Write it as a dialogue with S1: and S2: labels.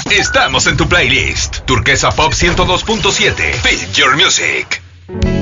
S1: Estamos en tu playlist. Turquesa Pop 102.7. Fit Your Music.